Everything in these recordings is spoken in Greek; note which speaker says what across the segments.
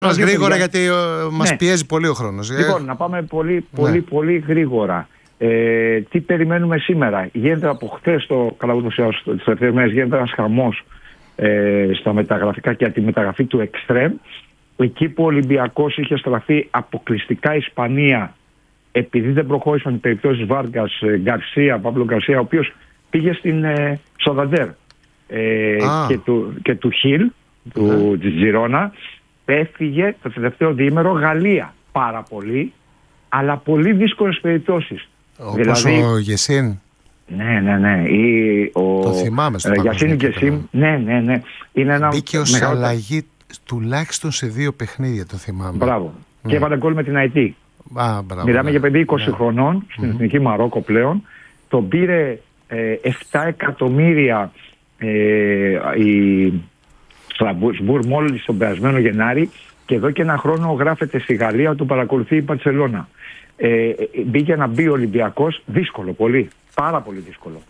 Speaker 1: Μας γρήγορα, γιατί μας πιέζει πολύ ο χρόνος.
Speaker 2: Λοιπόν, να πάμε πολύ γρήγορα. Τι περιμένουμε σήμερα? Γίνεται από χθες τις τελευταίες μέρες γίνεται ένας χαμός στα μεταγραφικά και τη μεταγραφή του Εκστρέμ. Εκεί που ο Ολυμπιακός είχε στραφεί αποκλειστικά Ισπανία, επειδή δεν προχώρησαν οι περιπτώσεις Βάργκας, Παύλο Γκαρσία, ο οποίος πήγε στην Σοδαντέρ και του Χιλ, της Τζιρόνα. Έφυγε το τελευταίο διήμερο Γαλλία. Πάρα πολύ, αλλά πολύ δύσκολες περιπτώσεις.
Speaker 1: Όπως ο Γεσίν.
Speaker 2: Ναι.
Speaker 1: Το θυμάμαι στο
Speaker 2: Γιασίν Γκεσίμ. Ναι.
Speaker 1: Μπήκε ως αλλαγή τουλάχιστον σε 2 παιχνίδια, το θυμάμαι.
Speaker 2: Μπράβο. Και έβαλε γκολ με την Αϊτή. Μιλάμε για παιδί 20 χρονών, στην Εθνική Μαρόκο πλέον. Τον πήρε 7 εκατομμύρια η Στρασβούργκ μόλις τον περασμένο Γενάρη, και εδώ και ένα χρόνο γράφεται στη Γαλλία, του παρακολουθεί η Μπαρσελόνα. Μπήκε να μπει ο Ολυμπιακός, δύσκολο πολύ, πάρα πολύ δύσκολο.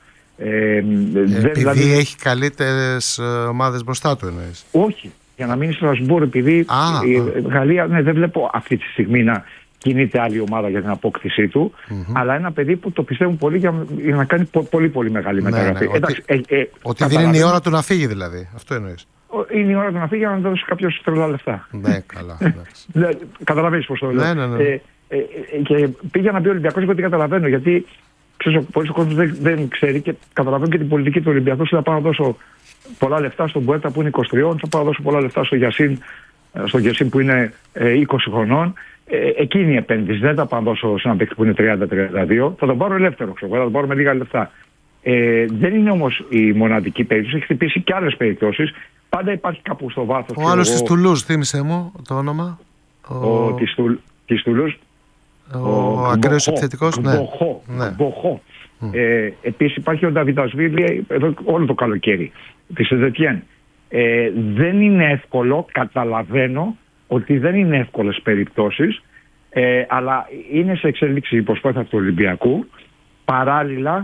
Speaker 1: Επειδή έχει καλύτερες ομάδες μπροστά του, εννοείς?
Speaker 2: Όχι, για να μείνει στο Στρασβούργκ, επειδή η Γαλλία, δεν βλέπω αυτή τη στιγμή να κινείται άλλη ομάδα για την απόκτησή του, αλλά ένα παιδί που το πιστεύουν πολύ για να κάνει πολύ μεγάλη μεταγραφή.
Speaker 1: Ότι δεν είναι η ώρα του να φύγει, δηλαδή, αυτό εννοείς?
Speaker 2: Είναι η ώρα του να φύγει για να δώσει κάποιος τρελά λεφτά.
Speaker 1: Ναι, καλά.
Speaker 2: Καταλαβαίνεις πώς το λέω.
Speaker 1: Ναι.
Speaker 2: Και πήγα να μπει ο Ολυμπιακός, γιατί καταλαβαίνω, γιατί πολλοί κόσμος δεν ξέρει, και καταλαβαίνω και την πολιτική του Ολυμπιακού. Θα πάω να δώσω πολλά λεφτά στον Μπουέτα που είναι 23, θα πάω να δώσω πολλά λεφτά στον Γεσίν που είναι 20 χρονών. Εκείνη η επένδυση. Δεν θα πάω να δώσω σε έναν παίκτη που είναι 30-32. Θα τον πάρω ελεύθερο, θα τον πάρω με λίγα λεφτά. Δεν είναι όμως η μοναδική περίπτωση. Έχει χτυπήσει και άλλες περιπτώσεις. Πάντα υπάρχει κάπου στο βάθος.
Speaker 1: Ο άλλος της Τουλούζ, θύμισε μου το όνομα.
Speaker 2: Της Τουλούζ.
Speaker 1: Ο ακραίος επιθετικός.
Speaker 2: Μποχό. Επίσης υπάρχει ο Νταβιντασβίλη εδώ όλο το καλοκαίρι της Σεντετιέν. Δεν είναι εύκολο, καταλαβαίνω ότι δεν είναι εύκολες περιπτώσεις, αλλά είναι σε εξέλιξη η προσπάθεια του Ολυμπιακού. Παράλληλα,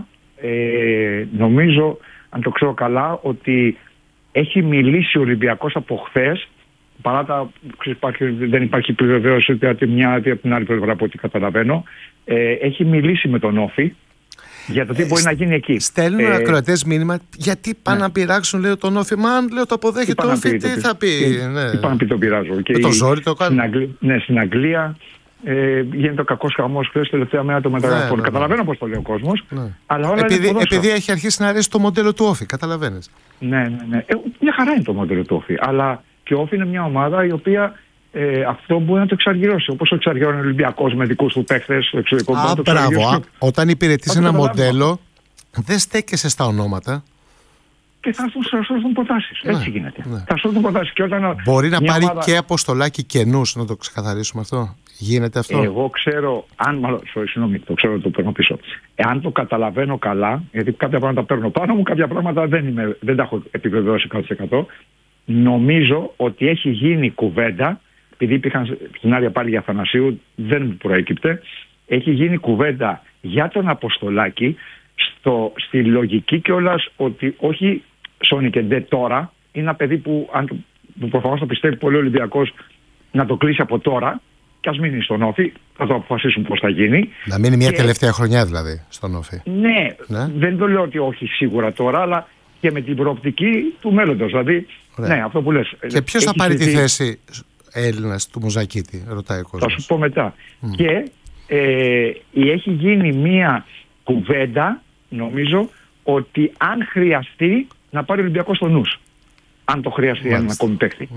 Speaker 2: νομίζω, αν το ξέρω καλά, ότι έχει μιλήσει ο Ολυμπιακός από χθες, παρά δεν υπάρχει επιβεβαίωση ότι από τη μια ή από την άλλη πλευρά, από ό,τι καταλαβαίνω, έχει μιλήσει με τον Όφη για το τι μπορεί να γίνει εκεί.
Speaker 1: Στέλνουν ακροατές μήνυμα, γιατί πάνε να πειράξουν, λέω, τον Όφη. Μα αν, λέω, το αποδέχεται το Όφη, τι θα πει?
Speaker 2: Τι πάνε να πει, το πειράζω.
Speaker 1: Με το ζόρι το κάνουν.
Speaker 2: Στην Αγγλία γίνεται ο κακός χαμός χθες, τελευταία μέρα των μεταγραφών. Καταλαβαίνω πώς το λέει ο κόσμος. Αλλά όλα
Speaker 1: επειδή έχει αρχίσει να αρέσει το μοντέλο του Όφη, καταλαβαίνεις.
Speaker 2: Ναι. Μια χαρά είναι το μοντέλο του Όφη. Αλλά και ο Όφη είναι μια ομάδα η οποία αυτό μπορεί να το εξαργυρώσει. Όπως το εξαργυρώνει ο Ολυμπιακός με δικούς του παίχτες στο εξωτερικό.
Speaker 1: Μπράβο. Όταν υπηρετείς ένα μοντέλο, δεν στέκεσαι στα ονόματα.
Speaker 2: Και θα έρθουν προτάσεις. Έτσι γίνεται. Θα έρθουν προτάσεις.
Speaker 1: Μπορεί να πάρει και αποστολάκι καινούς, να το ξεκαθαρίσουμε αυτό. Γίνεται αυτό?
Speaker 2: Εγώ ξέρω, συγγνώμη, το ξέρω, το παίρνω πίσω. Εάν το καταλαβαίνω καλά, γιατί κάποια πράγματα παίρνω πάνω μου, κάποια πράγματα δεν τα έχω επιβεβαιώσει 100%. Νομίζω ότι έχει γίνει κουβέντα, επειδή υπήρχαν σενάρια πάλι για Αθανασίου, δεν μου προέκυπτε. Έχει γίνει κουβέντα για τον Αποστολάκη, στη λογική κιόλας ότι όχι Σόνι και Ντε τώρα, είναι ένα παιδί που προφανώς το πιστεύει πολύ ο Ολυμπιακός, να το κλείσει από τώρα, και ας μείνει στον Όφη, θα το αποφασίσουν πώς θα γίνει.
Speaker 1: Να μείνει μια τελευταία χρονιά δηλαδή στον Όφη.
Speaker 2: Ναι, δεν το λέω ότι όχι σίγουρα τώρα, αλλά και με την προοπτική του μέλλοντος. Δηλαδή, ναι, αυτό που λες.
Speaker 1: Και ποιος θα πάρει τη θέση Έλληνας του Μουζακίτη, ρωτάει ο κόσμος.
Speaker 2: Θα σου πω μετά. Και έχει γίνει μία κουβέντα, νομίζω, ότι αν χρειαστεί να πάρει ο Ολυμπιακός στο νους. Αν το χρειαστεί έναν ακόμη παίκτη.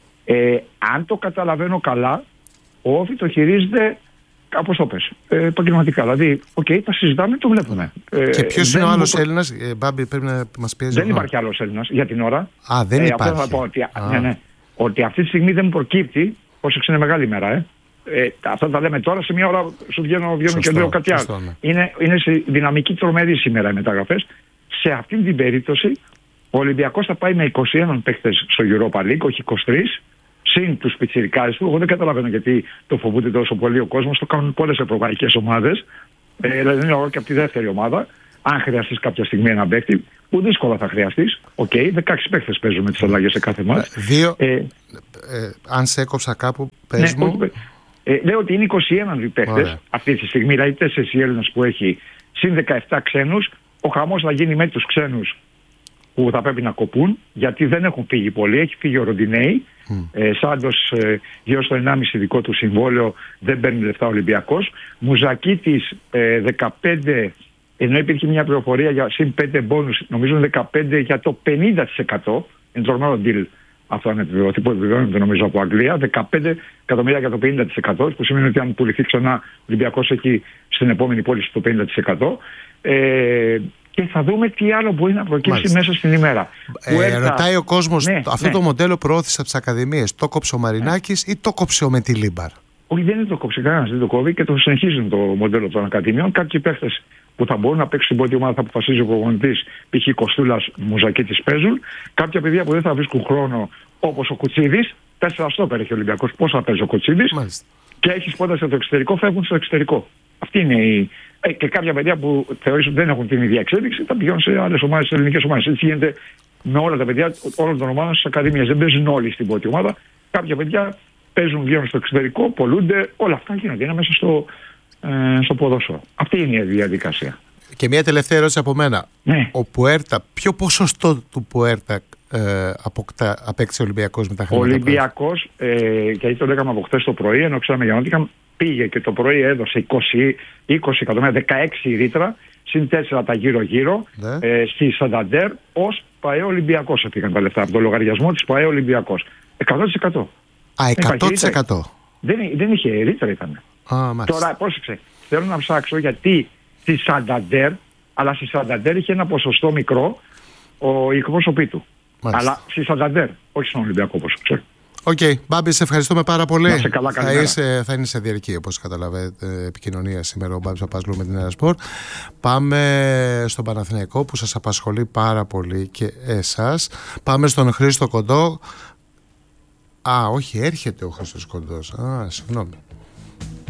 Speaker 2: Αν το καταλαβαίνω καλά, ο Όφη το χειρίζεται, κάπως το πες, επαγγελματικά. Δηλαδή, τα συζητάμε, το βλέπουμε.
Speaker 1: Και ποιος είναι ο άλλος Έλληνας? Μπάμπη, πρέπει να μας πιέζει.
Speaker 2: Δεν υπάρχει άλλος Έλληνας για την ώρα.
Speaker 1: Δεν υπάρχει.
Speaker 2: Αυτό θα πω ότι αυτή τη στιγμή δεν μου προκύπτει, όσο είναι μεγάλη ημέρα. Αυτά τα λέμε τώρα, σε μια ώρα σου βγαίνω και λέω κάτι άλλο. Είναι σε δυναμική τρομερή σήμερα οι μεταγραφές. Σε αυτή την περίπτωση, ο Ολυμπιακός θα πάει με 21 παίχτες στο Europa League, όχι 23. Συν τους πιτσιρικάρες του. Εγώ δεν καταλαβαίνω γιατί το φοβούνται τόσο πολύ ο κόσμος. Το κάνουν πολλές ευρωπαϊκές ομάδες. Δηλαδή είναι και από τη δεύτερη ομάδα. Αν χρειαστείς κάποια στιγμή ένα παίκτη. που δύσκολα θα χρειαστείς. 16 παίκτες παίζουν με τις αλλαγές σε κάθε μάτς.
Speaker 1: Αν σε έκοψα κάπου, πες μου.
Speaker 2: Λέω ότι είναι 21 παίκτες αυτή τη στιγμή, δηλαδή 4 οι Έλληνες που έχει, συν 17 ξένους. Ο χαμός θα γίνει με τους ξένους που θα πρέπει να κοπούν, γιατί δεν έχουν φύγει πολλοί. Έχει φύγει ο Ροντινέη, Σάντος γύρω στο 1,5 δικό του συμβόλαιο, δεν παίρνει λεφτά ο Ολυμπιακός. Μουζακίτης 15, ενώ υπήρχε μια πληροφορία για συν 5 μπόνους, νομίζω 15 για το 50%. Είναι τρομερό deal αυτό, αν επιβεβαιωθεί, που επιβεβαιώνεται νομίζω από Αγγλία. 15 εκατομμύρια για το 50%, που σημαίνει ότι αν πουληθεί ξανά, ο Ολυμπιακός έχει στην επόμενη πώληση το 50%. Και θα δούμε τι άλλο μπορεί να προκύψει μέσα στην ημέρα.
Speaker 1: Ρωτάει ο κόσμος, αυτό το μοντέλο προώθησε από τις ακαδημίες, το κόψε ο Μαρινάκης ή το κόψε ο Μετιλίμπαρ?
Speaker 2: Όχι, δεν το κόψε κανένας, δεν το κόβει και το συνεχίζουν το μοντέλο των ακαδημιών. Κάποιοι παίχτες που θα μπορούν να παίξουν στην πρώτη ομάδα θα αποφασίζει ο προπονητής, π.χ. Κοστούλας, Μουζακίτης παίζουν. Κάποια παιδιά που δεν θα βρίσκουν χρόνο, όπως ο Κουτσίδης, 4 στόπερ έχει ο Ολυμπιακός. Πώς θα παίζει ο Κουτσίδης? Και έχει πρόταση στο εξωτερικό, φεύγουν στο εξωτερικό. Αυτή είναι η. Και κάποια παιδιά που θεωρείς ότι δεν έχουν την ίδια εξέλιξη θα πηγαίνουν σε άλλες ομάδες, σε ελληνικές ομάδες. Έτσι γίνεται με όλα τα παιδιά όλων των ομάδων στις ακαδημίες. Δεν παίζουν όλοι στην πρώτη ομάδα. Κάποια παιδιά παίζουν, βγαίνουν στο εξωτερικό, πολλούνται. Όλα αυτά γίνονται. Είναι μέσα στο ποδόσφαιρο. Αυτή είναι η διαδικασία.
Speaker 1: Και μια τελευταία ερώτηση από μένα. Ο Πουέρτα, ποιο ποσοστό του Πουέρτα απέκτησε ο Ολυμπιακός με τα χρήματα? Ο
Speaker 2: Ολυμπιακός, γιατί το λέγαμε από χθες το πρωί, ενώ ξέραμε για Νότιχαμ, πήγε και το πρωί έδωσε 20 εκατομμύρια, 16 ρήτρα, συν 4 τα γύρω-γύρω, στη Σανταντέρ, ως ΠΑΕ Ολυμπιακός έφυγαν τα λεφτά από το λογαριασμό της ΠΑΕ Ολυμπιακός. 100%.
Speaker 1: 100%.
Speaker 2: Δεν είχε ρήτρα, ήταν. Τώρα, πρόσεξε, θέλω να ψάξω γιατί στη Σανταντέρ, αλλά στη Σανταντέρ είχε ένα ποσοστό μικρό η εκπρόσωπή του. Μάλιστα. Αλλά στη Σανταντέρ, όχι στον Ολυμπιακό, όπως ξέρω.
Speaker 1: Μπάμπη, σε ευχαριστούμε πάρα πολύ.
Speaker 2: Να σε καλά,
Speaker 1: θα είναι σε διαρκή, όπως καταλαβαίνετε, επικοινωνία σήμερα ο Μπάμπης Παπαζλού με την Elasport. Πάμε στον Παναθηναϊκό που σας απασχολεί πάρα πολύ και εσάς. Πάμε στον Χρήστο Κοντό. Όχι, έρχεται ο Χρήστος Κοντός. Συγγνώμη.